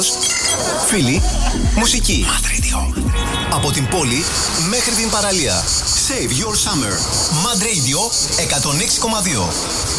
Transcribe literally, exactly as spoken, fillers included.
Ήχος, φίλοι, μουσική. Mad Radio. Από την πόλη μέχρι την παραλία. Save your summer. Mad Radio εκατόν έξι κόμμα δύο.